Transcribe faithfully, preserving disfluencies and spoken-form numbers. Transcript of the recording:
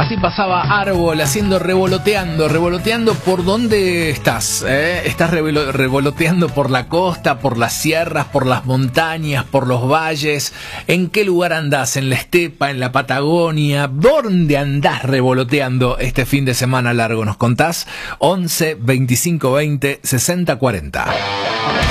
Así pasaba Árbol haciendo revoloteando, revoloteando por dónde estás, ¿eh? Estás revolo- revoloteando por la costa, por las sierras, por las montañas, por los valles. ¿En qué lugar andás? ¿En la estepa, en la Patagonia? ¿Dónde andás revoloteando este fin de semana largo? ¿Nos contás? once, veinticinco, veinte, sesenta, cuarenta.